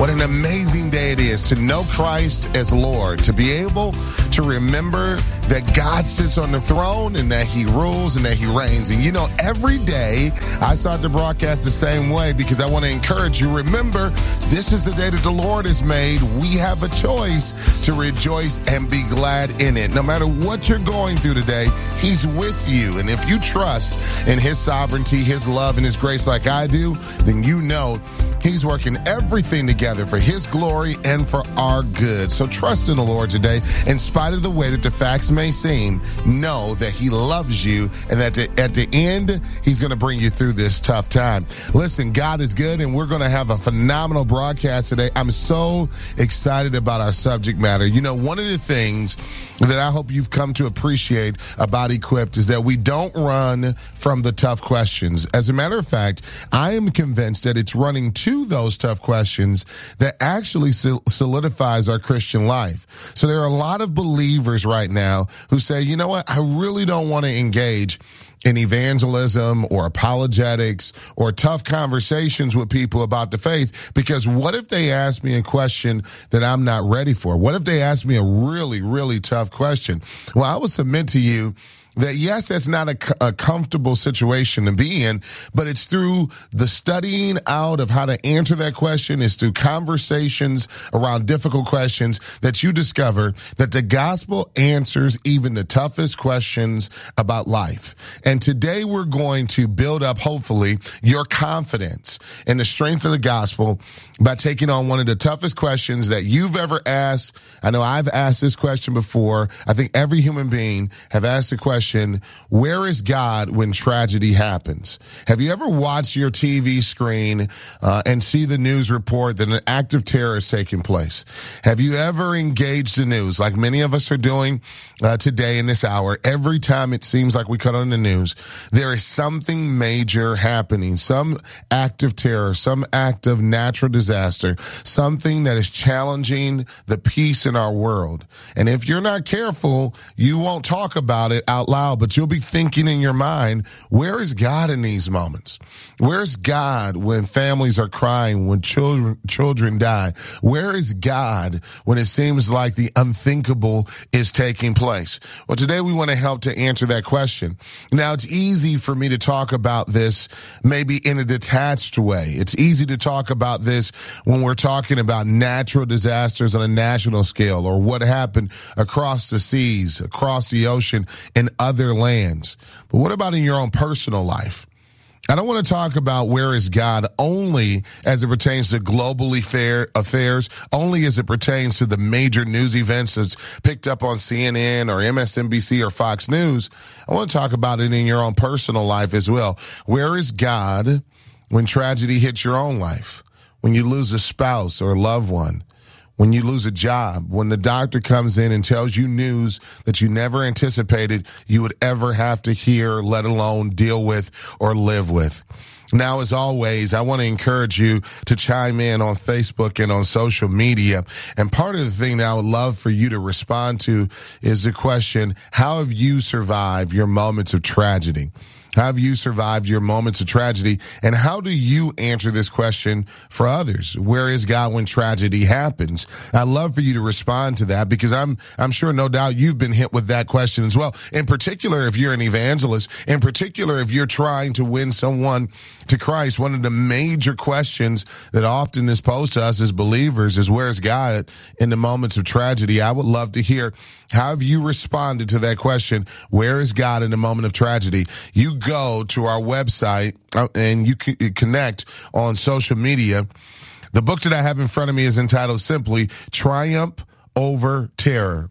What an amazing day it is to know Christ as Lord, to be able to remember that God sits on the throne and that he rules and that he reigns. And you know, every day I start the broadcast the same way because I want to encourage you. Remember, this is the day that the Lord has made. We have a choice to rejoice and be glad in it. No matter what you're going through today, he's with you. And if you trust in his sovereignty, his love, and his grace like I do, then you know he's working everything together for his glory and for our good. So trust in the Lord today. In spite of the way that the facts may seem, know that he loves you and that at the end, he's going to bring you through this tough time. Listen, God is good, and we're going to have a phenomenal broadcast today. I'm so excited about our subject matter. You know, one of the things that I hope you've come to appreciate about Equipped is that we don't run from the tough questions. As a matter of fact, I am convinced that it's running to those tough questions that actually solidifies our Christian life. So there are a lot of believers right now who say, you know what, I really don't want to engage in evangelism or apologetics or tough conversations with people about the faith, because what if they ask me a question that I'm not ready for? What if they ask me a really, really tough question? Well, I will submit to you that yes, that's not a comfortable situation to be in, but it's through the studying out of how to answer that question. It's through conversations around difficult questions that you discover that the gospel answers even the toughest questions about life. And today we're going to build up, hopefully, your confidence in the strength of the gospel by taking on one of the toughest questions that you've ever asked. I know I've asked this question before. I think every human being have asked the question, where is God when tragedy happens? Have you ever watched your TV screen and see the news report that an act of terror is taking place? Have you ever engaged the news like many of us are doing today in this hour? Every time it seems like we cut on the news, there is something major happening, some act of terror, some act of natural disaster, something that is challenging the peace in our world. And if you're not careful, you won't talk about it out loud, but you'll be thinking in your mind, where is God in these moments? Where's God when families are crying, when children die? Where is God when it seems like the unthinkable is taking place? Well, today we want to help to answer that question. Now, it's easy for me to talk about this maybe in a detached way. It's easy to talk about this when we're talking about natural disasters on a national scale or what happened across the seas, across the ocean, in other lands. But what about in your own personal life? I don't want to talk about where is God only as it pertains to global affairs, only as it pertains to the major news events that's picked up on CNN or MSNBC or Fox News. I want to talk about it in your own personal life as well. Where is God when tragedy hits your own life? When you lose a spouse or a loved one? When you lose a job, when the doctor comes in and tells you news that you never anticipated you would ever have to hear, let alone deal with or live with. Now, as always, I want to encourage you to chime in on Facebook and on social media. And part of the thing that I would love for you to respond to is the question, how have you survived your moments of tragedy? How have you survived your moments of tragedy? And how do you answer this question for others? Where is God when tragedy happens? I'd love for you to respond to that because I'm sure no doubt you've been hit with that question as well. In particular, if you're an evangelist, in particular, if you're trying to win someone to Christ, one of the major questions that often is posed to us as believers is where's God in the moments of tragedy? I would love to hear, how have you responded to that question? Where is God in the moment of tragedy? You go to our website and you can connect on social media. The book that I have in front of me is entitled simply Triumph Over Terror.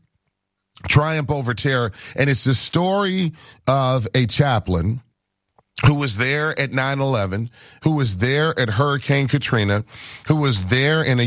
Triumph Over Terror. And it's the story of a chaplain who was there at 9/11, who was there at Hurricane Katrina, who was there in a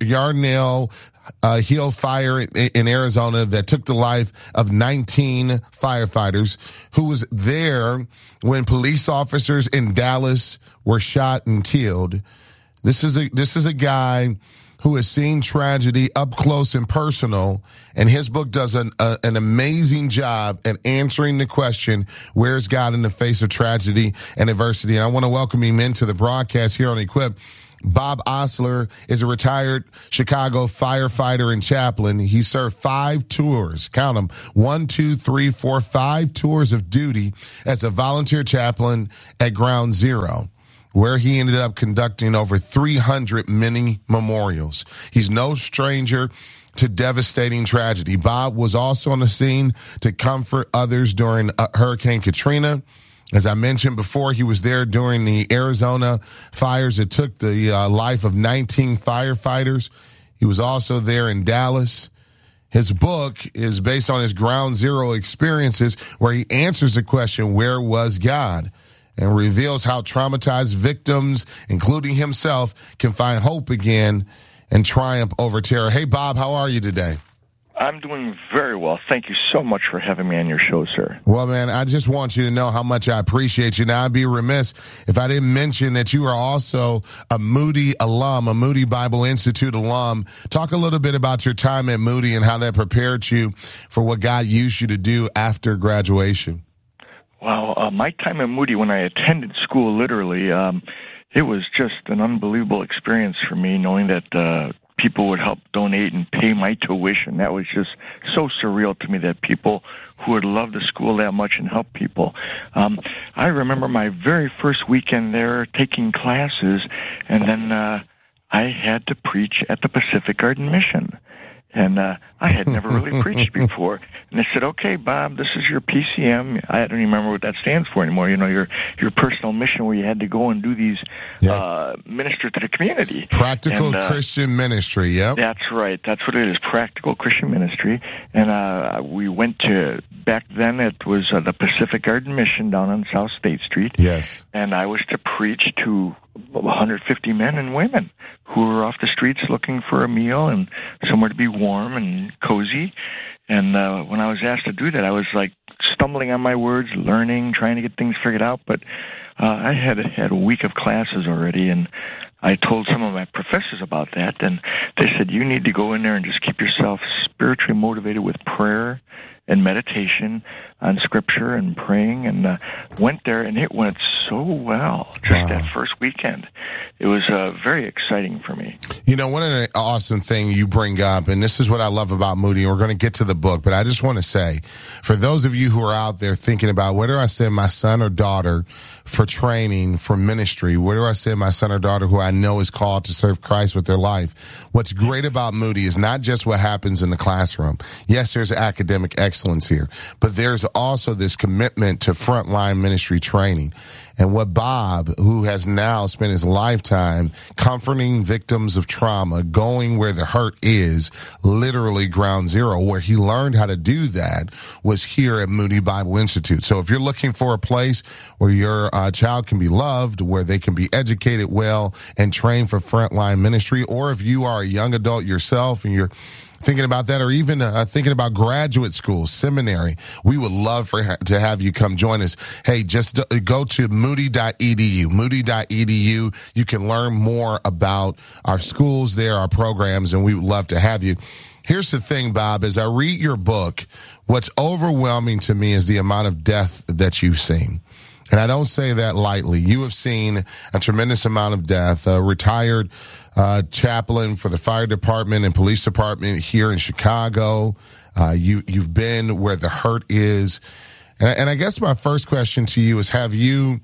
Yarnell Hill fire in Arizona that took the life of 19 firefighters, who was there when police officers in Dallas were shot and killed. This is a guy who has seen tragedy up close and personal, and his book does an amazing job at answering the question, where's God in the face of tragedy and adversity? And I want to welcome him into the broadcast here on Equip. Bob Osler is a retired Chicago firefighter and chaplain. He served 5 tours, count them, 1, 2, 3, 4, 5 tours of duty as a volunteer chaplain at Ground Zero, where he ended up conducting over 300 mini memorials. He's no stranger to devastating tragedy. Bob was also on the scene to comfort others during Hurricane Katrina. As I mentioned before, he was there during the Arizona fires that took the life of 19 firefighters. He was also there in Dallas. His book is based on his Ground Zero experiences, where he answers the question, where was God? And reveals how traumatized victims, including himself, can find hope again and triumph over terror. Hey, Bob, how are you today? I'm doing very well. Thank you so much for having me on your show, sir. Well, man, I just want you to know how much I appreciate you. Now, I'd be remiss if I didn't mention that you are also a Moody alum, a Moody Bible Institute alum. Talk a little bit about your time at Moody and how that prepared you for what God used you to do after graduation. Well, my time at Moody, when I attended school, literally, it was just an unbelievable experience for me, knowing that people would help donate and pay my tuition. That was just so surreal to me, that people who would love the school that much and help people. I remember my very first weekend there taking classes, and then I had to preach at the Pacific Garden Mission. And I had never really preached before. And they said, okay, Bob, this is your PCM. I don't even remember what that stands for anymore. You know, your personal mission, where you had to go and do these, minister to the community. Practical Christian ministry, yep. That's right. That's what it is, practical Christian ministry. And we went to, back then it was the Pacific Garden Mission down on South State Street. Yes. And I was to preach to 150 men and women who were off the streets looking for a meal and somewhere to be warm and cozy. And when I was asked to do that, I was like stumbling on my words, learning, trying to get things figured out. But I had a week of classes already, and I told some of my professors about that, and they said, you need to go in there and just keep yourself spiritually motivated with prayer and meditation on Scripture and praying, and went there, and it went so well just that first weekend. It was very exciting for me. You know, what an awesome thing you bring up, and this is what I love about Moody, and we're going to get to the book, but I just want to say, for those of you who are out there thinking about, where do I send my son or daughter for training, for ministry? Where do I send my son or daughter who I know is called to serve Christ with their life? What's great about Moody is not just what happens in the classroom. Yes, there's academic excellence here, but there's also this commitment to frontline ministry training. And what Bob, who has now spent his lifetime comforting victims of trauma, going where the hurt is, literally Ground Zero, where he learned how to do that, was here at Moody Bible Institute. So if you're looking for a place where your child can be loved, where they can be educated well and trained for frontline ministry, or if you are a young adult yourself and you're thinking about that, or even thinking about graduate school, seminary, we would love to have you come join us. Hey, just go to moody.edu, moody.edu. You can learn more about our schools there, our programs, and we would love to have you. Here's the thing, Bob, as I read your book, what's overwhelming to me is the amount of death that you've seen. And I don't say that lightly. You have seen a tremendous amount of death. A retired chaplain for the fire department and police department here in Chicago. You've been where the hurt is. And I guess my first question to you is, have you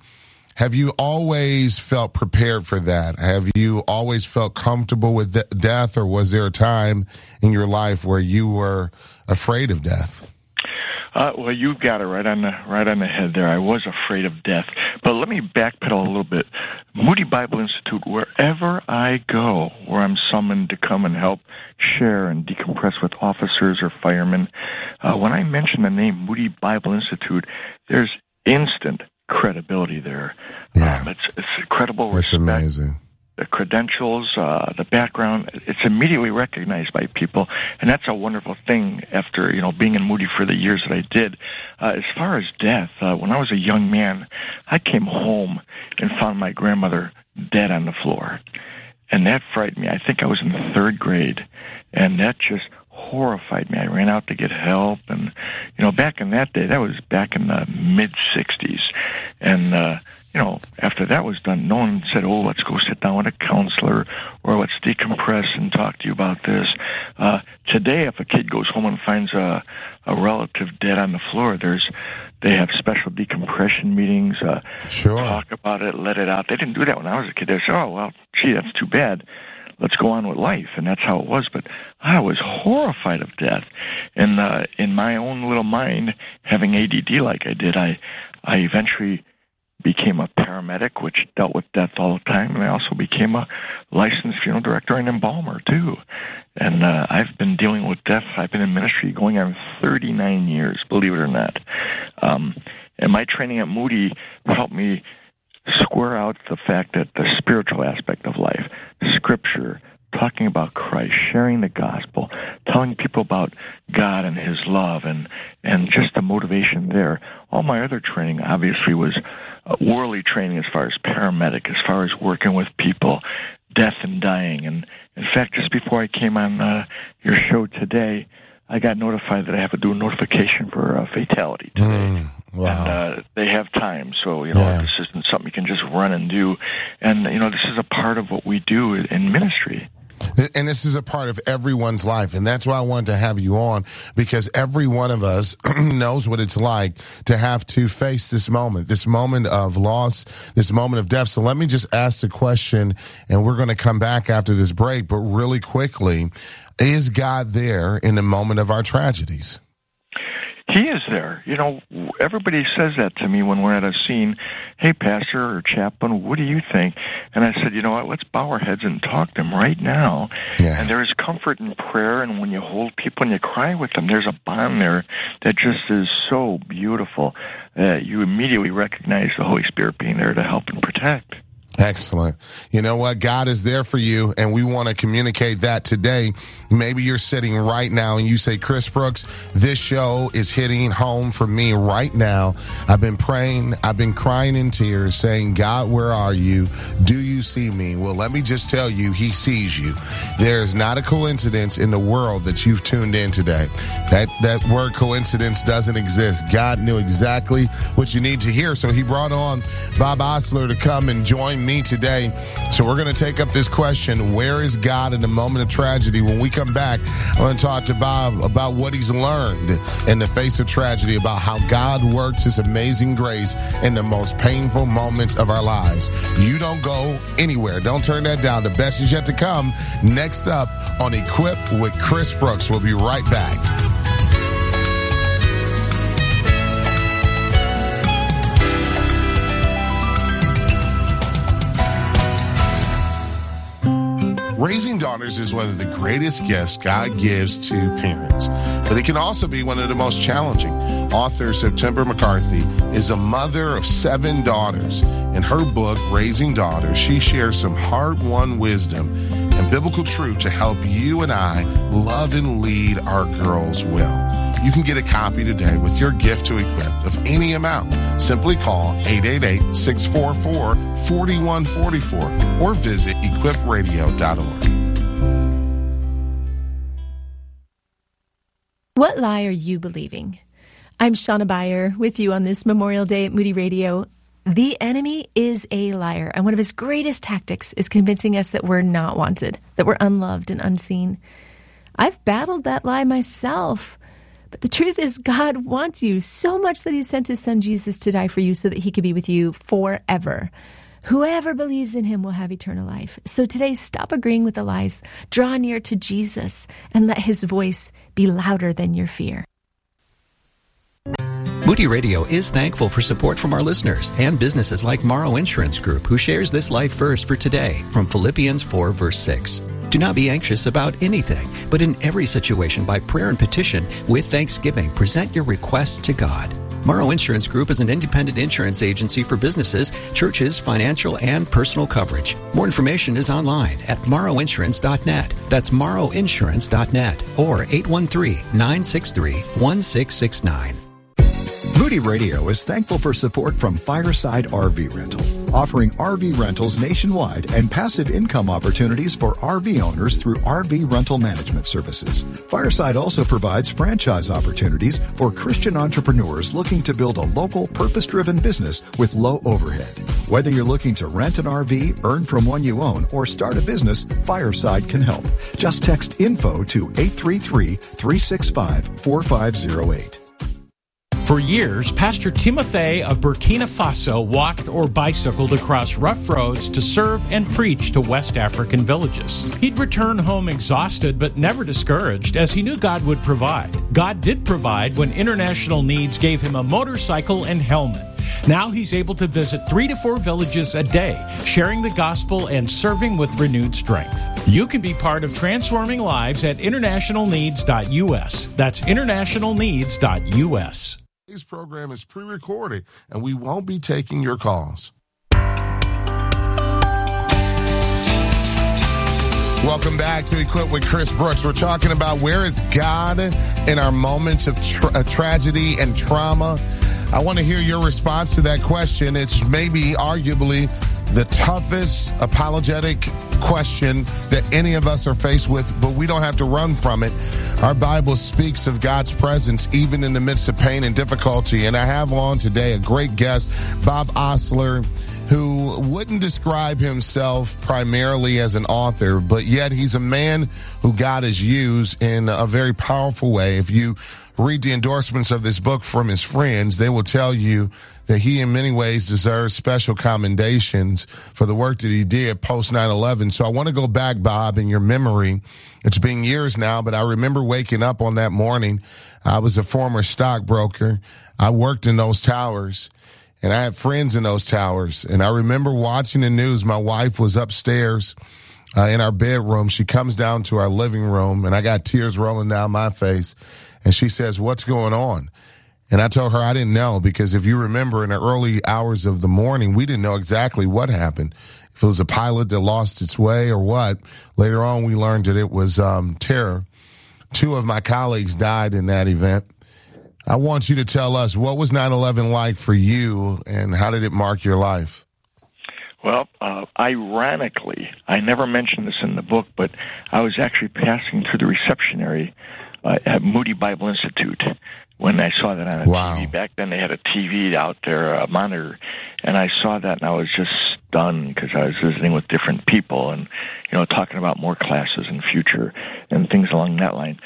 always felt prepared for that? Have you always felt comfortable with death, or was there a time in your life where you were afraid of death? Well, you got it right on the head there. I was afraid of death. But let me backpedal a little bit. Moody Bible Institute, wherever I go, where I'm summoned to come and help share and decompress with officers or firemen, when I mention the name Moody Bible Institute, there's instant credibility there. Yeah. It's incredible respect. That's amazing. The credentials, the background, it's immediately recognized by people, and that's a wonderful thing after, being in Moody for the years that I did. As far as death, when I was a young man, I came home and found my grandmother dead on the floor, and that frightened me. I think I was in the 3rd grade, and that just horrified me. I ran out to get help, and, back in that day, that was back in the mid-'60s, and, after that was done, no one said, "Oh, let's go sit down with a counselor," or "Let's decompress and talk to you about this." Today, if a kid goes home and finds a relative dead on the floor, they have special decompression meetings. Talk about it, let it out. They didn't do that when I was a kid. They said, "Oh, well, gee, that's too bad. Let's go on with life," and that's how it was. But I was horrified of death, and in my own little mind, having ADD like I did, I eventually became a paramedic, which dealt with death all the time, and I also became a licensed funeral director and embalmer too. And I've been dealing with death. I've been in ministry going on 39 years, believe it or not. And my training at Moody helped me square out the fact that the spiritual aspect of life, Scripture, talking about Christ, sharing the gospel, telling people about God and His love, and just the motivation there. All my other training obviously was worldly training as far as paramedic, as far as working with people, death and dying. And in fact, just before I came on your show today, I got notified that I have to do a notification for a fatality today. Wow. And they have time, so, this isn't something you can just run and do. And, this is a part of what we do in ministry. And this is a part of everyone's life. And that's why I wanted to have you on, because every one of us knows what it's like to have to face this moment of loss, this moment of death. So let me just ask the question, and we're going to come back after this break. But really quickly, is God there in the moment of our tragedies? He is there. Everybody says that to me when we're at a scene. "Hey, pastor or chaplain, what do you think?" And I said, let's bow our heads and talk to Him right now. Yeah. And there is comfort in prayer, and when you hold people and you cry with them, there's a bond there that just is so beautiful. You immediately recognize the Holy Spirit being there to help and protect. Excellent. You know what? God is there for you, and we want to communicate that today. Maybe you're sitting right now and you say, "Chris Brooks, this show is hitting home for me right now. I've been praying. I've been crying in tears saying, God, where are you? Do you see me?" Well, let me just tell you, He sees you. There is not a coincidence in the world that you've tuned in today. That word coincidence doesn't exist. God knew exactly what you need to hear, so He brought on Bob Osler to come and join me today. So we're going to take up this question, where is God in the moment of tragedy? When we come back, I want to talk to Bob about what he's learned in the face of tragedy, about how God works His amazing grace in the most painful moments of our lives. You don't go anywhere. Don't turn that down. The best is yet to come. Next up on Equip with Chris Brooks. We'll be right back. Raising daughters is one of the greatest gifts God gives to parents, but it can also be one of the most challenging. Author September McCarthy is a mother of 7 daughters. In her book, Raising Daughters, she shares some hard-won wisdom and biblical truth to help you and I love and lead our girls well. You can get a copy today with your gift to Equip of any amount. Simply call 888-644-4144 or visit equipradio.org. What lie are you believing? I'm Shauna Beyer with you on this Memorial Day at Moody Radio. The enemy is a liar, and one of his greatest tactics is convincing us that we're not wanted, that we're unloved and unseen. I've battled that lie myself. But the truth is, God wants you so much that He sent His Son Jesus to die for you so that He could be with you forever. Whoever believes in Him will have eternal life. So today, stop agreeing with the lies. Draw near to Jesus and let His voice be louder than your fear. Moody Radio is thankful for support from our listeners and businesses like Morrow Insurance Group, who shares this life verse for today from Philippians 4, verse 6. Do not be anxious about anything, but in every situation by prayer and petition with thanksgiving, present your requests to God. Morrow Insurance Group is an independent insurance agency for businesses, churches, financial, and personal coverage. More information is online at morrowinsurance.net. That's morrowinsurance.net or 813-963-1669. Moody Radio is thankful for support from Fireside RV Rental. offering RV rentals nationwide and passive income opportunities for RV owners through RV rental management services. Fireside also provides franchise opportunities for Christian entrepreneurs looking to build a local, purpose-driven business with low overhead. Whether you're looking to rent an RV, earn from one you own, or start a business, Fireside can help. Just text INFO to 833-365-4508. For years, Pastor Timothy of Burkina Faso walked or bicycled across rough roads to serve and preach to West African villages. He'd return home exhausted but never discouraged, as he knew God would provide. God did provide when International Needs gave him a motorcycle and helmet. Now he's able to visit 3 to 4 villages a day, sharing the gospel and serving with renewed strength. You can be part of transforming lives at internationalneeds.us. That's internationalneeds.us. Today's program is pre-recorded, and we won't be taking your calls. Welcome back to Equip with Chris Brooks. We're talking about where is God in our moments of tragedy and trauma. I want to hear your response to that question. It's maybe arguably the toughest apologetic question that any of us are faced with, but we don't have to run from it. Our Bible speaks of God's presence even in the midst of pain and difficulty. And I have on today a great guest, Bob Ostler, who wouldn't describe himself primarily as an author, but yet he's a man who God has used in a very powerful way. If you read the endorsements of this book from his friends, they will tell you that he in many ways deserves special commendations for the work that he did post 9/11. So I want to go back, Bob, in your memory. It's been years now, but I remember waking up on that morning. I was a former stockbroker. I worked in those towers, and I had friends in those towers. And I remember watching the news. My wife was upstairs in our bedroom. She comes down to our living room, and I got tears rolling down my face. And she says, "What's going on?" And I told her I didn't know, because if you remember, in the early hours of the morning, we didn't know exactly what happened. If it was a pilot that lost its way or what. Later on, we learned that it was terror. 2 of my colleagues died in that event. I want you to tell us, what was 9/11 like for you, and how did it mark your life? Well, ironically, I never mentioned this in the book, but I was actually passing through the reception area at Moody Bible Institute when I saw that on a TV. Back then they had a TV out there, a monitor, and I saw that, and I was just stunned, because I was visiting with different people and, talking about more classes in future and things along that line.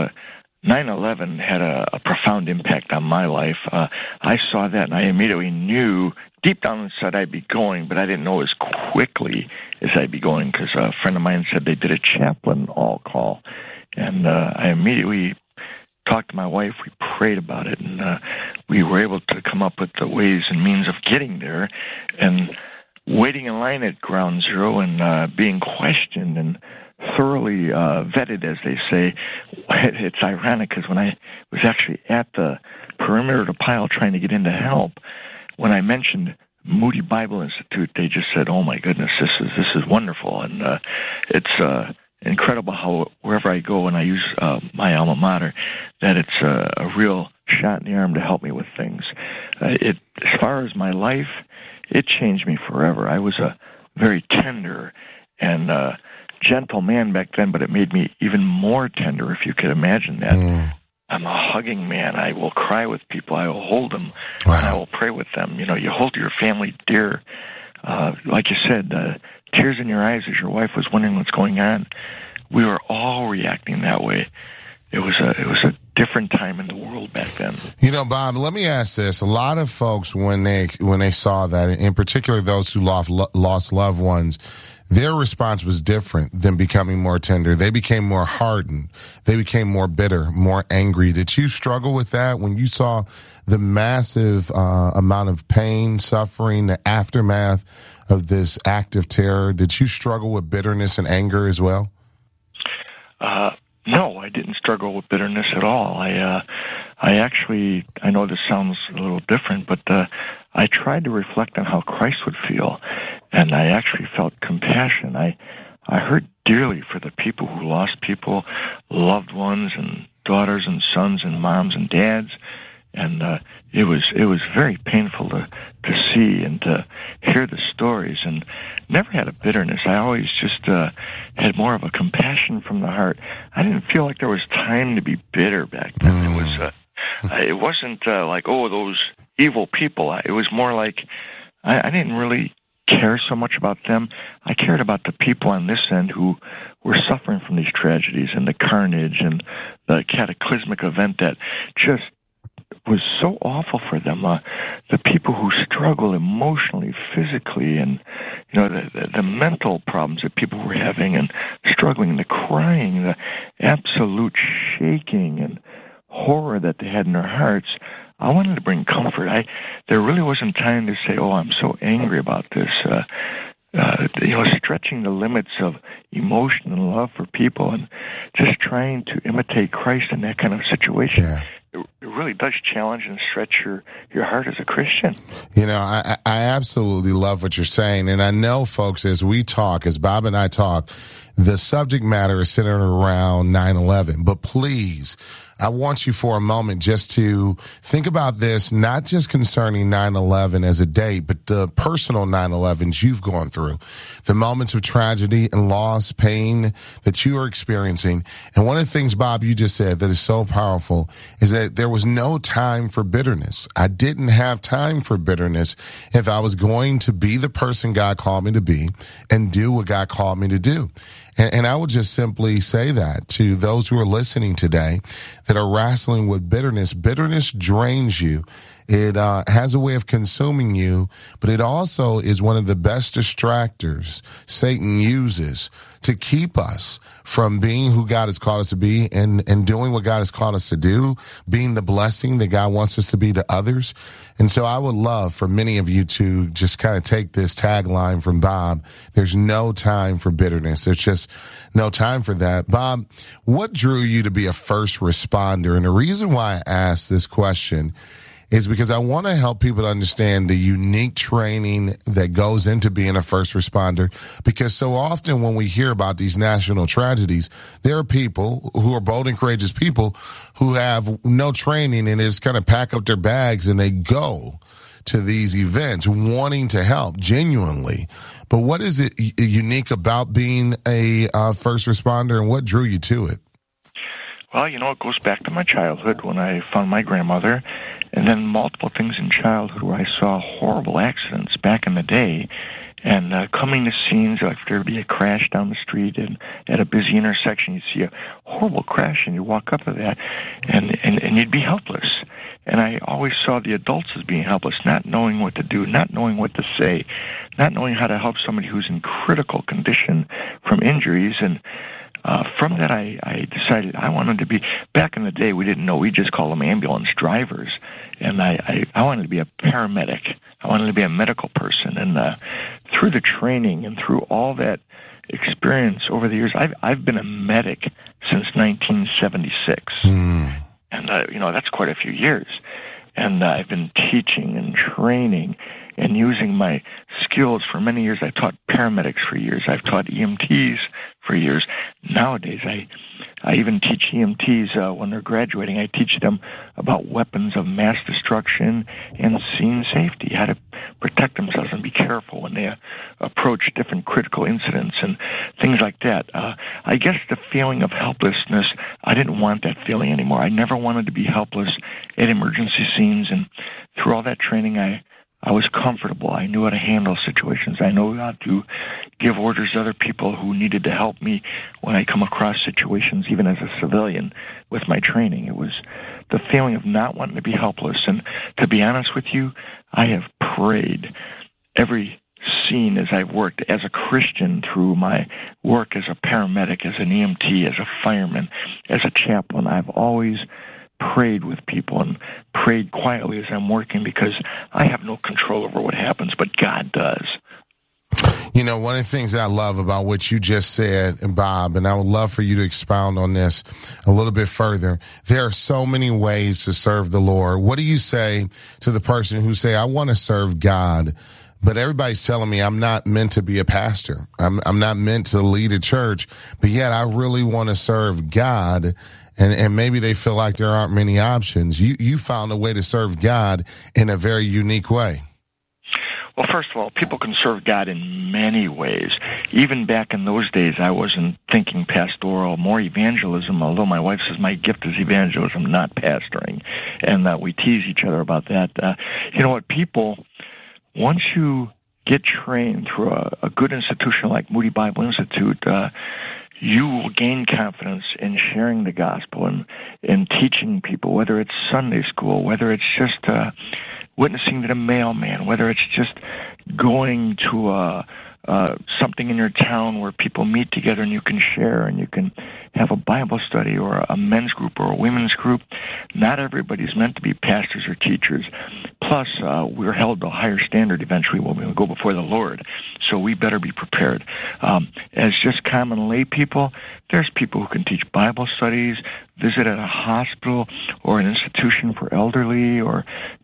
9/11 had a profound impact on my life. I saw that, and I immediately knew deep down inside I'd be going, but I didn't know as quickly as I'd be going, because a friend of mine said they did a chaplain all-call. And I immediately talked to my wife. We prayed about it, and we were able to come up with the ways and means of getting there. And waiting in line at Ground Zero and being questioned and thoroughly vetted, as they say. It's ironic, because when I was actually at the perimeter of the pile trying to get in to help, when I mentioned Moody Bible Institute, they just said, "Oh my goodness, this is wonderful." And it's incredible how wherever I go and I use my alma mater, that it's a real shot in the arm to help me with things. As far as my life, it changed me forever. I was a very tender and gentle man back then, but it made me even more tender, if you could imagine that. I'm a hugging man. I will cry with people. I will hold them. Wow. And I will pray with them. You hold your family dear. Like you said, tears in your eyes as your wife was wondering what's going on. We were all reacting that way. It was a different time in the world back then. Bob, let me ask this. A lot of folks, when they saw that, in particular those who lost loved ones, their response was different than becoming more tender. They became more hardened. They became more bitter, more angry. Did you struggle with that when you saw the massive amount of pain, suffering, the aftermath of this act of terror? Did you struggle with bitterness and anger as well? No, I didn't struggle with bitterness at all. I know this sounds a little different, but I tried to reflect on how Christ would feel, and I actually felt compassion. I hurt dearly for the people who lost people, loved ones, and daughters and sons and moms and dads. And it was very painful to see and to hear the stories, and never had a bitterness. I always just had more of a compassion from the heart. I didn't feel like there was time to be bitter back then. It wasn't like, oh, those evil people. It was more like I didn't really care so much about them. I cared about the people on this end who were suffering from these tragedies and the carnage and the cataclysmic event that just was so awful for them. The people who struggle emotionally, physically, and the mental problems that people were having and struggling, the crying, the absolute shaking and horror that they had in their hearts. I wanted to bring comfort. There really wasn't time to say, "Oh, I'm so angry about this." Stretching the limits of emotion and love for people, and just trying to imitate Christ in that kind of situation. Yeah. It really does challenge and stretch your heart as a Christian. I absolutely love what you're saying. And I know, folks, as Bob and I talk, the subject matter is centered around 9/11. But please, I want you for a moment just to think about this, not just concerning 9/11 as a date, but the personal 9/11s you've gone through, the moments of tragedy and loss, pain that you are experiencing. And one of the things, Bob, you just said that is so powerful is that there was no time for bitterness. I didn't have time for bitterness if I was going to be the person God called me to be and do what God called me to do. And I would just simply say that to those who are listening today that are wrestling with bitterness. Bitterness drains you. It has a way of consuming you, but it also is one of the best distractors Satan uses to keep us from being who God has called us to be and doing what God has called us to do, being the blessing that God wants us to be to others. And so I would love for many of you to just kind of take this tagline from Bob. There's no time for bitterness. There's just no time for that. Bob, what drew you to be a first responder? And the reason why I asked this question is because I want to help people to understand the unique training that goes into being a first responder. Because so often when we hear about these national tragedies, there are people who are bold and courageous people who have no training and just kind of pack up their bags and they go to these events wanting to help genuinely. But what is it unique about being a first responder, and what drew you to it? Well, it goes back to my childhood when I found my grandmother. And then multiple things in childhood where I saw horrible accidents back in the day, and coming to scenes like there'd be a crash down the street and at a busy intersection, you'd see a horrible crash and you walk up to that and you'd be helpless. And I always saw the adults as being helpless, not knowing what to do, not knowing what to say, not knowing how to help somebody who's in critical condition from injuries. And from that, I decided I wanted to be, back in the day, we didn't know, we just called them ambulance drivers. And I wanted to be a paramedic. I wanted to be a medical person. And through the training and through all that experience over the years, I've been a medic since 1976. And, that's quite a few years. And I've been teaching and training and using my skills for many years. I taught paramedics for years. I've taught EMTs for years. Nowadays, I even teach EMTs when they're graduating. I teach them about weapons of mass destruction and scene safety, how to protect themselves and be careful when they approach different critical incidents and things like that. I guess the feeling of helplessness, I didn't want that feeling anymore. I never wanted to be helpless at emergency scenes, and through all that training, I was comfortable. I knew how to handle situations. I knew how to give orders to other people who needed to help me when I come across situations, even as a civilian, with my training. It was the feeling of not wanting to be helpless. And to be honest with you, I have prayed every scene as I've worked as a Christian through my work as a paramedic, as an EMT, as a fireman, as a chaplain. I've always prayed with people and prayed quietly as I'm working, because I have no control over what happens, but God does. One of the things that I love about what you just said, Bob, and I would love for you to expound on this a little bit further. There are so many ways to serve the Lord. What do you say to the person who say, I want to serve God, but everybody's telling me I'm not meant to be a pastor. I'm not meant to lead a church, but yet I really want to serve God. and maybe they feel like there aren't many options. You found a way to serve God in a very unique way. Well, first of all, people can serve God in many ways. Even back in those days, I wasn't thinking pastoral, more evangelism, although my wife says my gift is evangelism, not pastoring. And we tease each other about that. You know what, people, once you get trained through a good institution like Moody Bible Institute, you will gain confidence in sharing the gospel and in teaching people, whether it's Sunday school, whether it's just witnessing to the mailman, whether it's just going to something in your town where people meet together and you can share and you can have a Bible study or a men's group or a women's group. Not everybody's meant to be pastors or teachers. Plus, we're held to a higher standard eventually when we go before the Lord. So we better be prepared. As just common lay people, there's people who can teach Bible studies, visit at a hospital or an institution for elderly or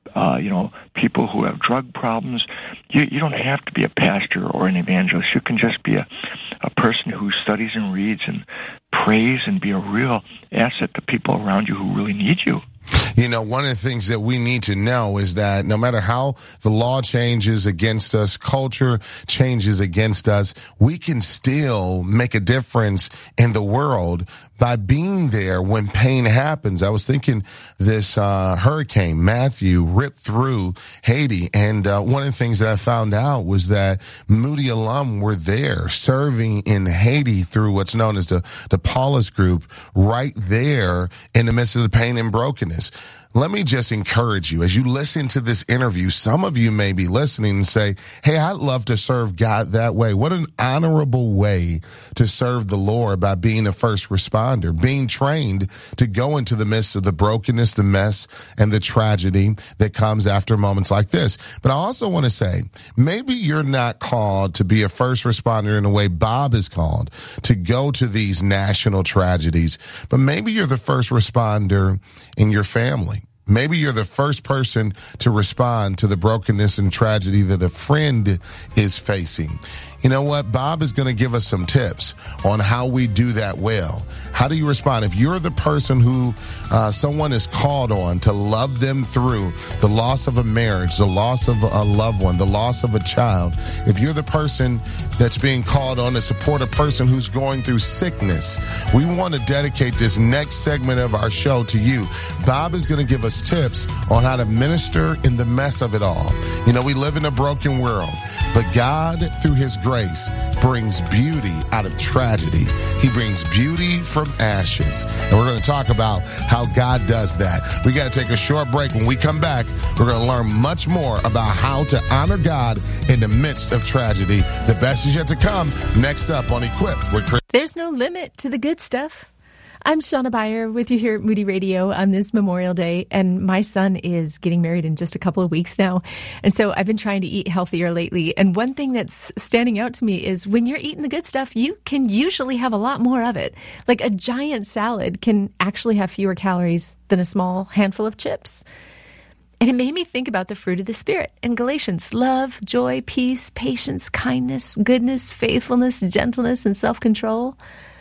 people who have drug problems. You don't have to be a pastor or an evangelist. You can just be a person who studies and reads and prays and be a real asset to people around you who really need you. You know, one of the things that we need to know is that no matter how the law changes against us, culture changes against us, we can still make a difference in the world by being there when pain happens. I was thinking this hurricane, Matthew, ripped through Haiti, and one of the things that I found out was that Moody alum were there serving in Haiti through what's known as the Paulus Group, right there in the midst of the pain and brokenness. Let me just encourage you, as you listen to this interview, some of you may be listening and say, hey, I'd love to serve God that way. What an honorable way to serve the Lord, by being a first responder, being trained to go into the midst of the brokenness, the mess, and the tragedy that comes after moments like this. But I also want to say, maybe you're not called to be a first responder in the way Bob is called, to go to these national tragedies, but maybe you're the first responder in your family. Maybe you're the first person to respond to the brokenness and tragedy that a friend is facing. You know what? Bob is going to give us some tips on how we do that well. How do you respond? If you're the person who someone is called on to love them through the loss of a marriage, the loss of a loved one, the loss of a child, if you're the person that's being called on to support a person who's going through sickness, we want to dedicate this next segment of our show to you. Bob is going to give us tips on how to minister in the mess of it all. You know, we live in a broken world, but God, through his grace, brings beauty out of tragedy. He brings beauty from ashes. And we're going to talk about how God does that. We got to take a short break. When we come back, we're going to learn much more about how to honor God in the midst of tragedy. The best is yet to come. Next up on Equipped with Chris. There's no limit to the good stuff. I'm Shauna Beyer with you here at Moody Radio on this Memorial Day, and my son is getting married in just a couple of weeks now. And so I've been trying to eat healthier lately. And one thing that's standing out to me is when you're eating the good stuff, you can usually have a lot more of it. Like a giant salad can actually have fewer calories than a small handful of chips. And it made me think about the fruit of the Spirit in Galatians: love, joy, peace, patience, kindness, goodness, faithfulness, gentleness, and self-control.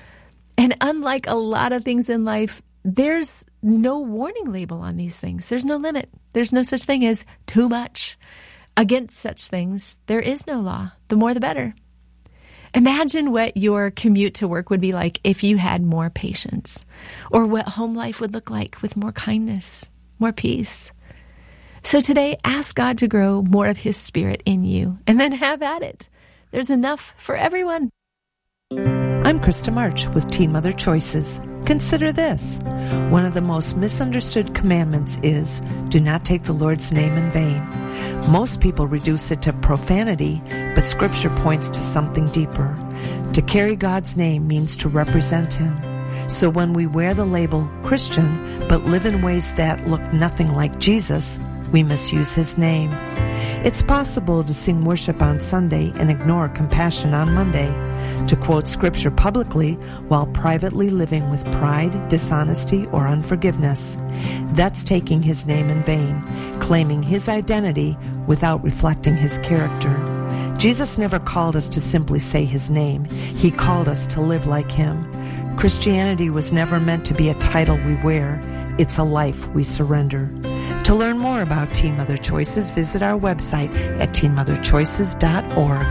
And unlike a lot of things in life, there's no warning label on these things. There's no limit. There's no such thing as too much. Against such things, there is no law. The more, the better. Imagine what your commute to work would be like if you had more patience, or what home life would look like with more kindness, more peace. So today, ask God to grow more of his Spirit in you, and then have at it. There's enough for everyone. I'm Krista March with Teen Mother Choices. Consider this. One of the most misunderstood commandments is, do not take the Lord's name in vain. Most people reduce it to profanity, but Scripture points to something deeper. To carry God's name means to represent Him. So when we wear the label Christian, but live in ways that look nothing like Jesus, we misuse His name. It's possible to sing worship on Sunday and ignore compassion on Monday, to quote Scripture publicly while privately living with pride, dishonesty, or unforgiveness. That's taking His name in vain, claiming His identity without reflecting His character. Jesus never called us to simply say His name. He called us to live like Him. Christianity was never meant to be a title we wear. It's a life we surrender. To learn more about Teen Mother Choices, visit our website at teenmotherchoices.org.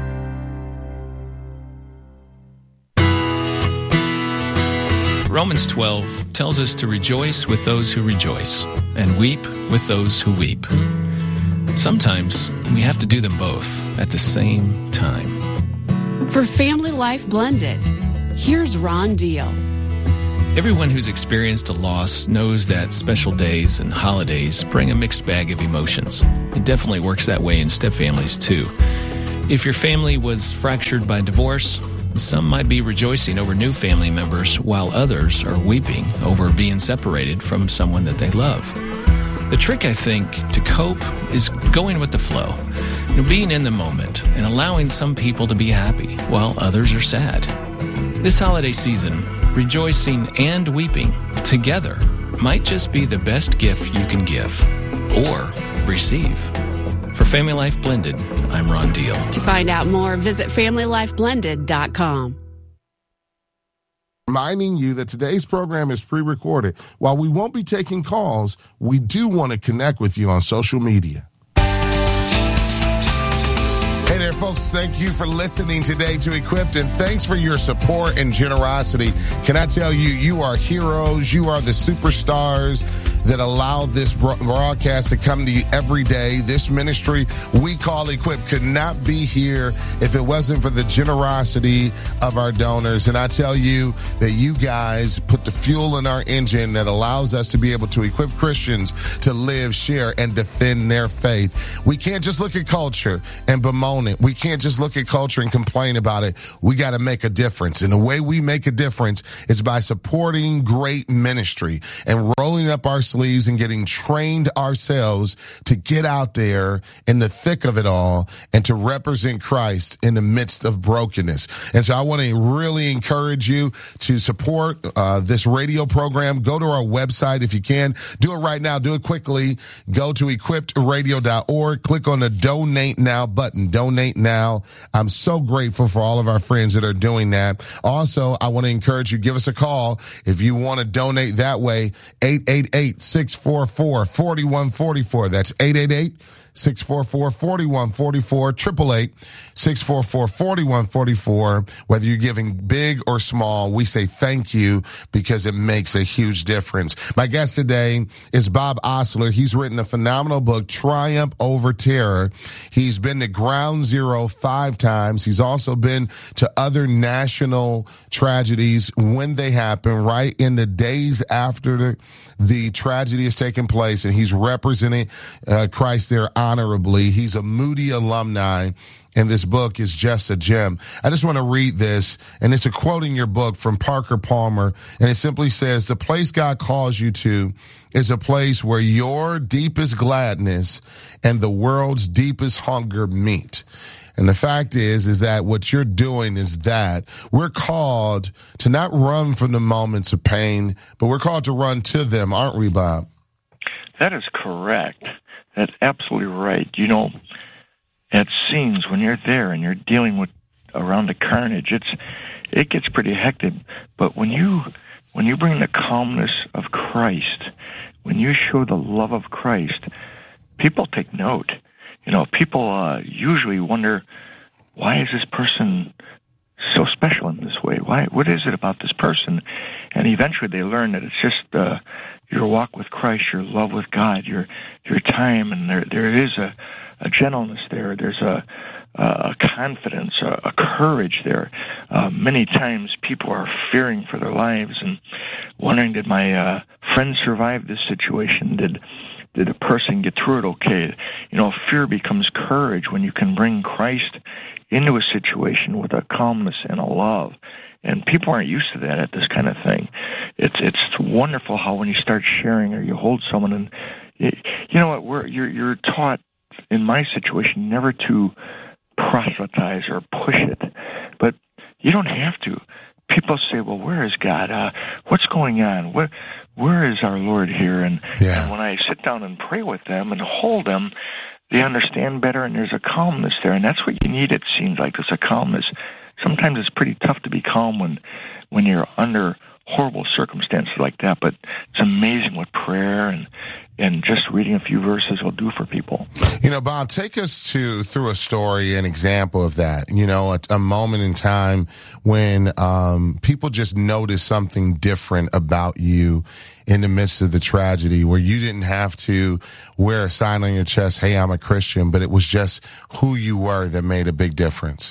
Romans 12 tells us to rejoice with those who rejoice and weep with those who weep. Sometimes we have to do them both at the same time. For Family Life Blended, here's Ron Deal. Everyone who's experienced a loss knows that special days and holidays bring a mixed bag of emotions. It definitely works that way in stepfamilies, too. If your family was fractured by divorce, some might be rejoicing over new family members, while others are weeping over being separated from someone that they love. The trick, I think, to cope is going with the flow. Being in the moment and allowing some people to be happy while others are sad. This holiday season, rejoicing and weeping together might just be the best gift you can give or receive. For Family Life Blended, I'm Ron Deal. To find out more, visit FamilyLifeBlended.com. Reminding you that today's program is pre-recorded. While we won't be taking calls, we do want to connect with you on social media. Hey there, folks. Thank you for listening today to Equipped, and thanks for your support and generosity. Can I tell you, you are heroes. You are the superstars that allow this broadcast to come to you every day. This ministry we call Equipped could not be here if it wasn't for the generosity of our donors. And I tell you that you guys put the fuel in our engine that allows us to be able to equip Christians to live, share, and defend their faith. We can't just look at culture and bemoan it. We can't just look at culture and complain about it. We got to make a difference. And the way we make a difference is by supporting great ministry and rolling up our sleeves and getting trained ourselves to get out there in the thick of it all and to represent Christ in the midst of brokenness. And so I want to really encourage you to support this radio program. Go to our website if you can. Do it right now. Do it quickly. Go to equippedradio.org. Click on the Donate Now button. Donate now. I'm so grateful for all of our friends that are doing that. Also, I want to encourage you, give us a call if you want to donate that way. 888-644-4144. That's 888-644-4144, 888-644-4144. Whether you're giving big or small, we say thank you because it makes a huge difference. My guest today is Bob Ostler. He's written a phenomenal book, Triumph Over Terror. He's been to Ground Zero 5 times. He's also been to other national tragedies when they happen, right in the days after the tragedy has taken place, and he's representing Christ there honorably. He's a Moody alumni, and this book is just a gem. I just want to read this, and it's a quote in your book from Parker Palmer, and it simply says, "The place God calls you to is a place where your deepest gladness and the world's deepest hunger meet." And the fact is that what you're doing is that we're called to not run from the moments of pain, but we're called to run to them, aren't we, Bob? That is correct. That's absolutely right. You know, at scenes when you're there and you're dealing with around the carnage, it gets pretty hectic. But when you bring the calmness of Christ, when you show the love of Christ, people take note. You know, people usually wonder, why is this person so special in this way? What is it about this person? And eventually they learn that it's just your walk with Christ, your love with God, your time, and there is a gentleness there. There's a confidence, a courage there. Many times people are fearing for their lives and wondering, did my friend survive this situation? Did a person get through it okay? You know, fear becomes courage when you can bring Christ into a situation with a calmness and a love. And people aren't used to that at this kind of thing. It's wonderful how when you start sharing or you hold someone and you know what, you're taught in my situation never to proselytize or push it, but you don't have to. People say, well, where is God? What's going on? Where is our Lord here? And when I sit down and pray with them and hold them, they understand better, and there's a calmness there. And that's what you need, it seems like. There's a calmness. Sometimes it's pretty tough to be calm when you're under horrible circumstances like that. But it's amazing what prayer and just reading a few verses will do for people. Bob, take us through a story, an example of that. A moment in time when people just noticed something different about you in the midst of the tragedy, where you didn't have to wear a sign on your chest, "Hey, I'm a Christian," but it was just who you were that made a big difference.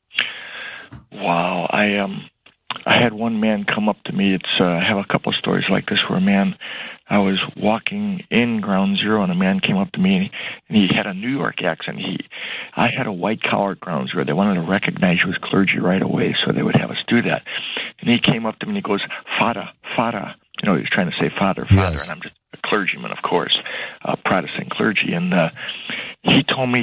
Wow, I had one man come up to me. I have a couple of stories like this where I was walking in Ground Zero, and a man came up to me, and he had a New York accent. I had a white-collar Ground Zero. They wanted to recognize you as clergy right away, so they would have us do that. And he came up to me, and he goes, "Fada, Fada." He was trying to say Father, yes. And I'm just a clergyman, of course, Protestant clergy. And he told me,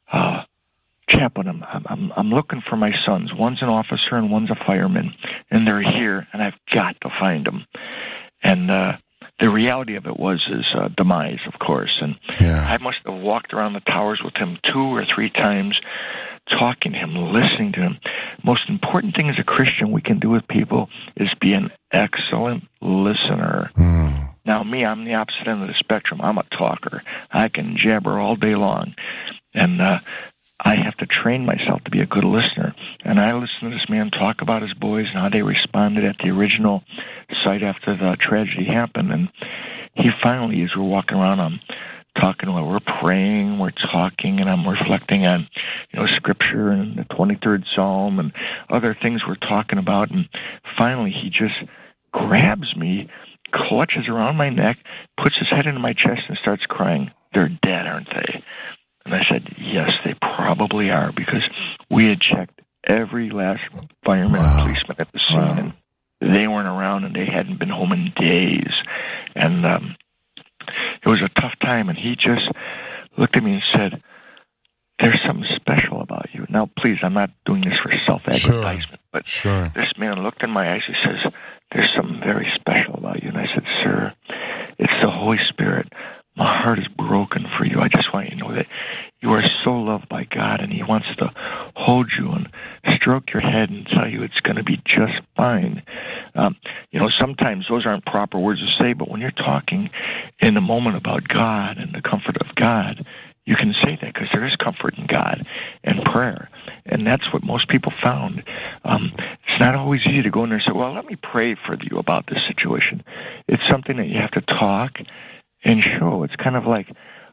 "Chaplain, I'm looking for my sons. One's an officer and one's a fireman, and they're here, and I've got to find them." And the reality of it was his demise, of course. And I must have walked around the towers with him 2 or 3 times, talking to him, listening to him. Most important thing as a Christian we can do with people is be an excellent listener. Now, me, I'm the opposite end of the spectrum. I'm a talker. I can jabber all day long. And I have to train myself to be a good listener. And I listened to this man talk about his boys and how they responded at the original site after the tragedy happened. And he finally, as we're walking around, I'm talking to him, we're praying, we're talking, and I'm reflecting on, Scripture and the 23rd Psalm and other things we're talking about. And finally, he just grabs me, clutches around my neck, puts his head into my chest, and starts crying. "They're dead, aren't they?" And I said, "Yes, they probably are," because we had checked every last fireman and policeman at the scene, and they weren't around, and they hadn't been home in days. And it was a tough time, and he just looked at me and said, "There's something special about you." Now, please, I'm not doing this for self-advertisement, but this man looked in my eyes. He says, "There's something very special about you." And I said, "Sir, it's the Holy Spirit. My heart is broken for you. I just want you to know that you are so loved by God, and He wants to hold you and stroke your head and tell you it's going to be just fine." Sometimes those aren't proper words to say, but when you're talking in the moment about God and the comfort of God, you can say that because there is comfort in God and prayer. And that's what most people found. It's not always easy to go in there and say, "Well, let me pray for you about this situation." It's something that you have to talk and show. It's kind of like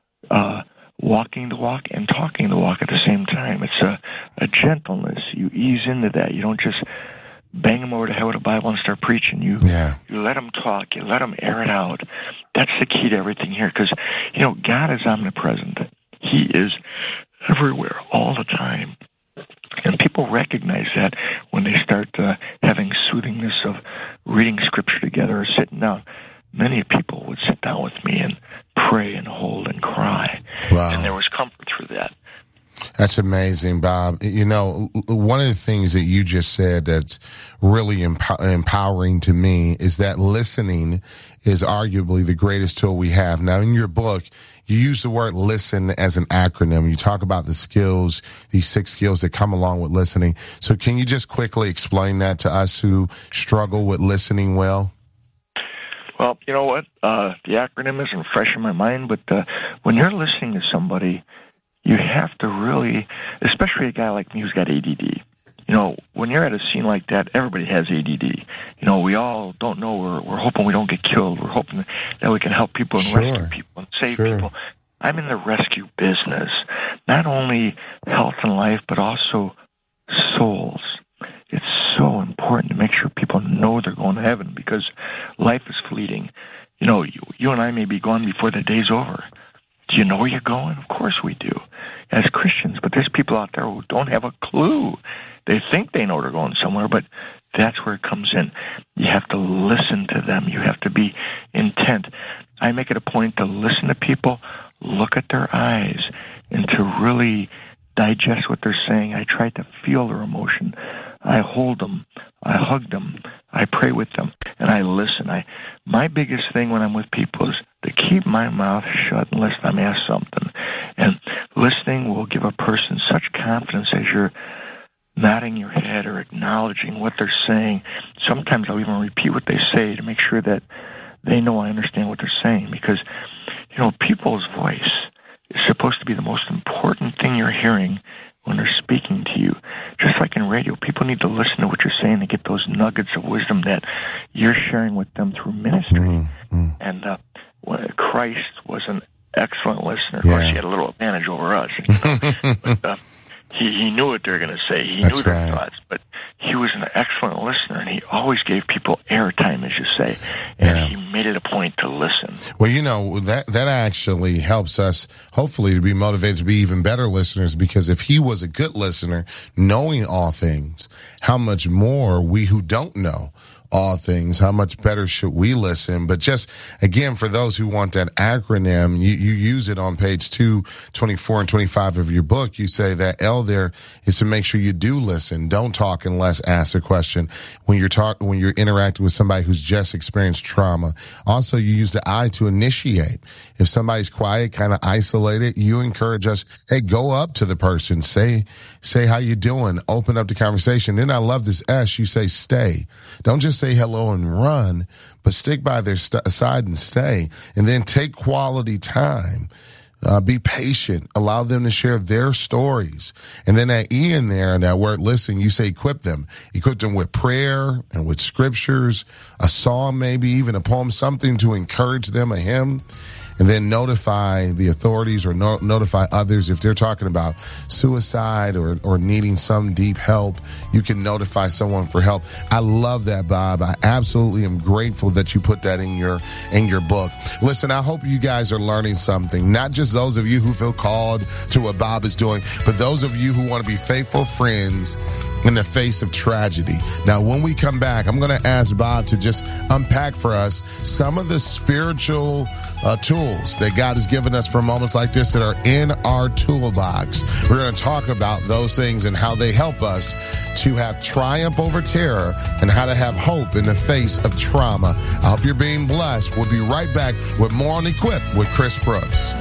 walking the walk and talking the walk at the same time. It's a gentleness. You ease into that. You don't just bang them over the head with a Bible and start preaching. You let them talk. You let them air it out. That's the key to everything here, because God is omnipresent. He is everywhere all the time. And people recognize that when they start having soothingness of reading Scripture together or sitting down. Many people would sit down with me and pray and hold and cry. Wow. And there was comfort through that. That's amazing, Bob. One of the things that you just said that's really empowering to me is that listening is arguably the greatest tool we have. Now, in your book, you use the word listen as an acronym. You talk about the skills, these 6 skills that come along with listening. So can you just quickly explain that to us who struggle with listening well? Well, you know what? The acronym isn't fresh in my mind, but when you're listening to somebody, you have to really, especially a guy like me who's got ADD. When you're at a scene like that, everybody has ADD. We all don't know. We're hoping we don't get killed. We're hoping that we can help people and rescue people and save people. I'm in the rescue business, not only health and life, but also souls. It's so important to make sure people know they're going to heaven, because life is fleeting. You and I may be gone before the day's over. Do you know where you're going? Of course we do, as Christians. But there's people out there who don't have a clue. They think they know they're going somewhere, but that's where it comes in. You have to listen to them. You have to be intent. I make it a point to listen to people, look at their eyes, and to really digest what they're saying. I try to feel their emotion. I hold them. I hug them. I pray with them, and I listen. My biggest thing when I'm with people is to keep my mouth shut unless I'm asked something. And listening will give a person such confidence as you're nodding your head or acknowledging what they're saying. Sometimes I'll even repeat what they say to make sure that they know I understand what they're saying, because, people's voice is supposed to be the most important thing you're hearing when they're speaking to you. Just like in radio, people need to listen to what you're saying to get those nuggets of wisdom that you're sharing with them through ministry. Mm-hmm. And Christ was an excellent listener. Of course, he had a little advantage over us. But he knew what they were going to say. He knew their thoughts. But he was an excellent listener, and he always gave people airtime, as you say. And he made it a point to listen. Well, that actually helps us, hopefully, to be motivated to be even better listeners, because if he was a good listener, knowing all things, how much more we who don't know all things, how much better should we listen? But just, again, for those who want that acronym, you use it on page 224 and 25 of your book. You say that L there is to make sure you do listen. Don't talk unless asked a question. When you're interacting with somebody who's just experienced trauma. Also, you use the I to initiate. If somebody's quiet, kind of isolated, you encourage us, hey, go up to the person, say how you doing, open up the conversation. Then I love this S, you say stay. Don't just say hello and run, but stick by their side and stay. And then take quality time. Be patient. Allow them to share their stories. And then that E in there, and that word listen, you say equip them. Equip them with prayer and with scriptures, a psalm maybe, even a poem, something to encourage them, a hymn. And then notify the authorities or notify others if they're talking about suicide or needing some deep help. You can notify someone for help. I love that, Bob. I absolutely am grateful that you put that in your book. Listen, I hope you guys are learning something. Not just those of you who feel called to what Bob is doing, but those of you who want to be faithful friends in the face of tragedy. Now, when we come back, I'm going to ask Bob to just unpack for us some of the spiritual tools that God has given us for moments like this that are in our toolbox. We're going to talk about those things and how they help us to have triumph over terror and how to have hope in the face of trauma. I hope you're being blessed. We'll be right back with more on Equip with Chris Brooks.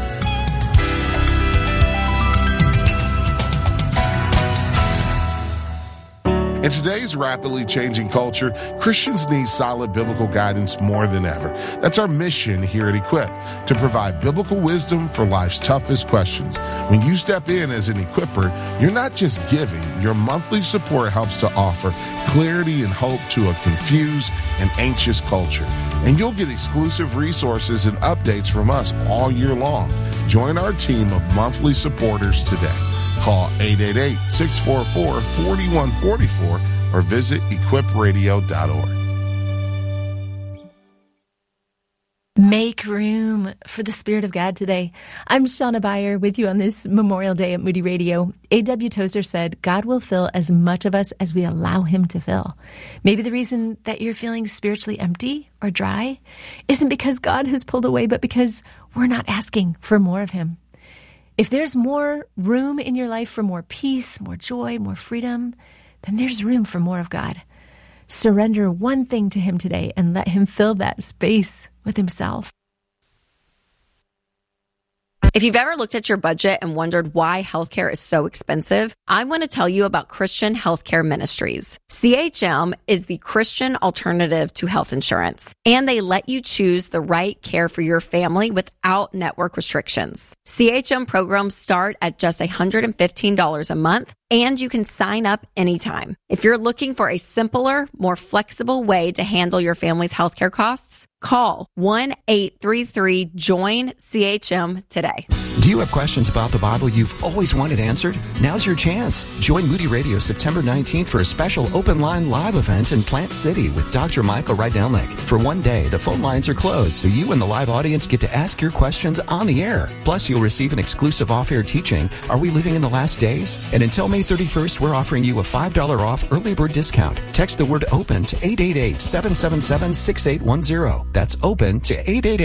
In today's rapidly changing culture, Christians need solid biblical guidance more than ever. That's our mission here at Equip, to provide biblical wisdom for life's toughest questions. When you step in as an equipper, you're not just giving. Your monthly support helps to offer clarity and hope to a confused and anxious culture. And you'll get exclusive resources and updates from us all year long. Join our team of monthly supporters today. Call 888-644-4144 or visit equipradio.org. Make room for the Spirit of God today. I'm Shauna Beyer with you on this Memorial Day at Moody Radio. A.W. Tozer said, God will fill as much of us as we allow him to fill. Maybe the reason that you're feeling spiritually empty or dry isn't because God has pulled away, but because we're not asking for more of him. If there's more room in your life for more peace, more joy, more freedom, then there's room for more of God. Surrender one thing to him today and let him fill that space with himself. If you've ever looked at your budget and wondered why healthcare is so expensive, I want to tell you about Christian Healthcare Ministries. CHM is the Christian alternative to health insurance, and they let you choose the right care for your family without network restrictions. CHM programs start at just $115 a month, and you can sign up anytime. If you're looking for a simpler, more flexible way to handle your family's healthcare costs, call 1-833-JOIN-CHM today. Do you have questions about the Bible you've always wanted answered? Now's your chance. Join Moody Radio September 19th for a special open line live event in Plant City with Dr. Michael Rydelnik. For one day, the phone lines are closed, so you and the live audience get to ask your questions on the air. Plus, you'll receive an exclusive off-air teaching, Are We Living in the Last Days? And until May 31st, we're offering you a $5 off early bird discount. Text the word OPEN to 888-777-6810. That's OPEN to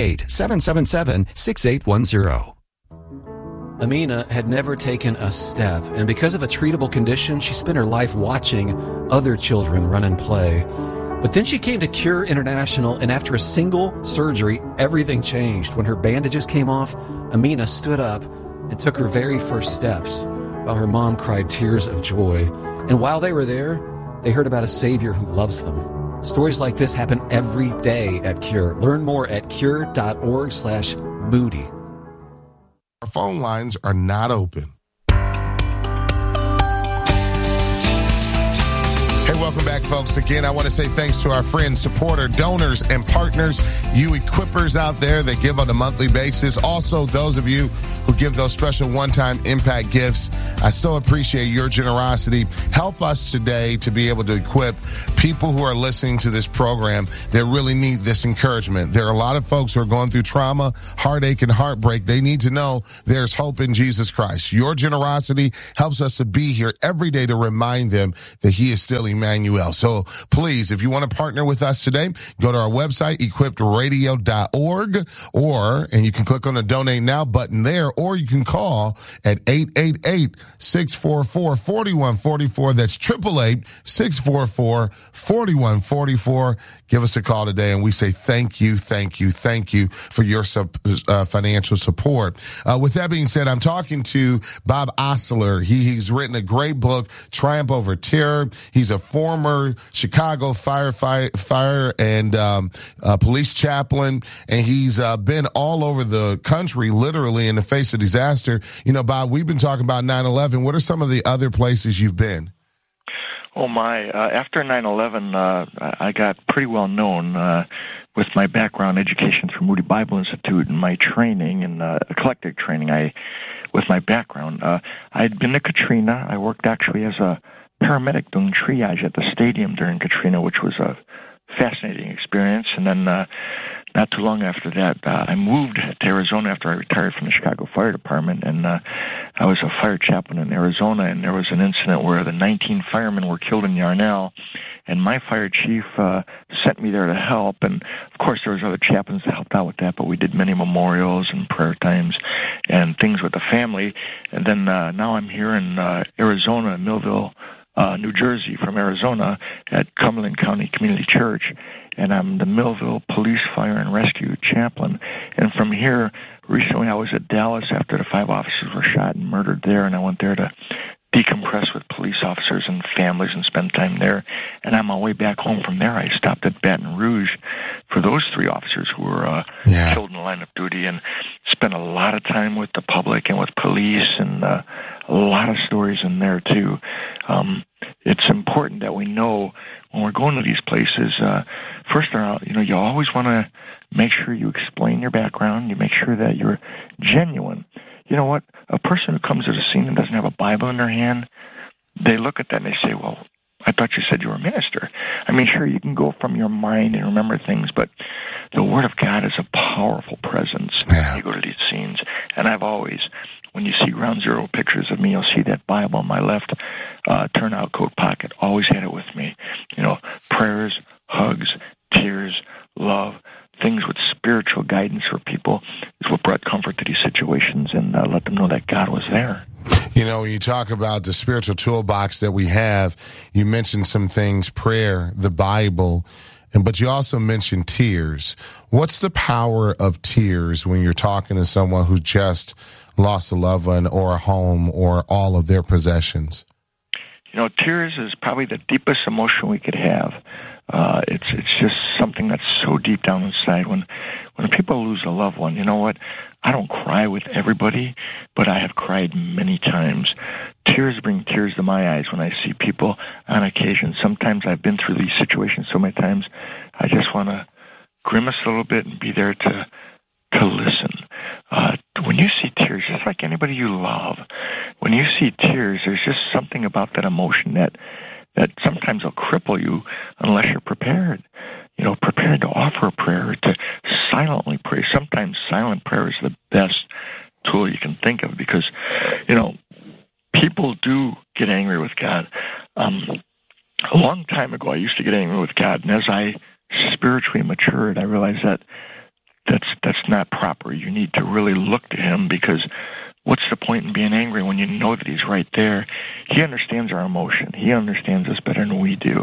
888-777-6810. Amina had never taken a step, and because of a treatable condition, she spent her life watching other children run and play. But then she came to Cure International, and after a single surgery, everything changed. When her bandages came off, Amina stood up and took her very first steps. while her mom cried tears of joy. And while they were there, they heard about a Savior who loves them. Stories like this happen every day at Cure. Learn more at cure.org/Moody. Our phone lines are not open. Hey, welcome back, folks. Again, I want to say thanks to our friends, supporter, donors, and partners, you equippers out there that give on a monthly basis. Also, those of you who give those special one-time impact gifts. I so appreciate your generosity. Help us today to be able to equip people who are listening to this program that really need this encouragement. There are a lot of folks who are going through trauma, heartache, and heartbreak. They need to know there's hope in Jesus Christ. Your generosity helps us to be here every day to remind them that he is still Emmanuel. So please, if you want to partner with us today, go to our website, equippedradio.org, and you can click on the Donate Now button there, or you can call at 888-644-4144. That's 888-644-4144. Give us a call today, and we say thank you for your financial support. With that being said, I'm talking to Bob Ostler. He's written a great book, Triumph Over Terror. He's a former Chicago fire and police chaplain, and he's been all over the country, literally in the face of disaster. You know, Bob, we've been talking about 9/11. What are some of the other places you've been? Oh, my. After 9/11, I got pretty well known with my background education through Moody Bible Institute and my training and eclectic training. With my background, I had been to Katrina. I worked actually as a paramedic doing triage at the stadium during Katrina, which was a fascinating experience. And then not too long after that, I moved to Arizona after I retired from the Chicago Fire Department, and I was a fire chaplain in Arizona, and there was an incident where the 19 firemen were killed in Yarnell, and my fire chief sent me there to help, and of course there was other chaplains that helped out with that, but we did many memorials and prayer times and things with the family. And then now I'm here in Arizona, in Millville, New Jersey, from Arizona at Cumberland County Community Church, and I'm the Millville Police Fire and Rescue Chaplain. And from here, recently I was at Dallas after the 5 officers were shot and murdered there, and I went there to decompress with police officers and families and spend time there. And on my way back home from there, I stopped at Baton Rouge for those 3 officers who were killed in the line of duty, and spent a lot of time with the public and with police, and a lot of stories in there too. It's important that we know when we're going to these places, first of all, you always want to make sure you explain your background. You make sure that you're genuine. You know what? A person who comes to the scene and doesn't have a Bible in their hand, they look at that and they say, well, I thought you said you were a minister. I mean, sure, you can go from your mind and remember things, but the Word of God is a powerful presence when you go to these scenes. And I've always, when you see Ground Zero pictures of me, you'll see that Bible in my left turnout coat pocket. Always had it with me. Prayers, hugs, tears, love, things with spiritual guidance for people is what brought comfort to these situations, and let them know that God was there. When you talk about the spiritual toolbox that we have, you mentioned some things, prayer, the Bible, but you also mentioned tears. What's the power of tears when you're talking to someone who just lost a loved one or a home or all of their possessions? Tears is probably the deepest emotion we could have. It's just something that's so deep down inside. When people lose a loved one, you know what? I don't cry with everybody, but I have cried many times. Tears bring tears to my eyes when I see people on occasion. Sometimes I've been through these situations so many times, I just want to grimace a little bit and be there to listen. When you see tears, just like anybody you love, when you see tears, there's just something about that emotion that sometimes will cripple you unless you're prepared. Prepared to offer a prayer, to silently pray. Sometimes silent prayer is the best tool you can think of because, people do get angry with God. A long time ago, I used to get angry with God, and as I spiritually matured, I realized that that's not proper. You need to really look to Him, because what's the point in being angry when you know that He's right there? He understands our emotion. He understands us better than we do.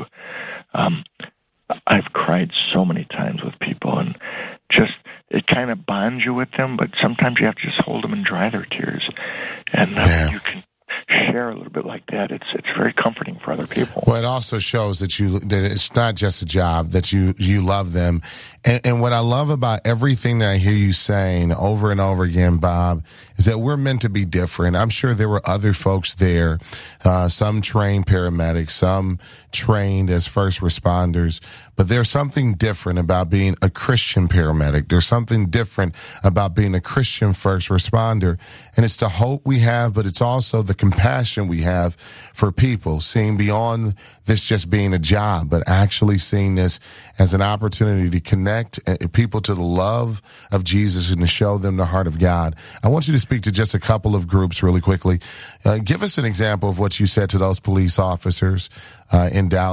I've cried so many times with people, and just it kind of bonds you with them, but sometimes you have to just hold them and dry their tears. And you can share a little bit like that, it's very comforting for other people. Well, it also shows that it's not just a job, that you love them. And what I love about everything that I hear you saying over and over again, Bob, is that we're meant to be different. I'm sure there were other folks there, some trained paramedics, some trained as first responders, but there's something different about being a Christian paramedic. There's something different about being a Christian first responder. And it's the hope we have, but it's also the compassion we have for people, seeing beyond this just being a job, but actually seeing this as an opportunity to connect people to the love of Jesus and to show them the heart of God. I want you to speak to just a couple of groups really quickly. Give us an example of what you said to those police officers in Dallas.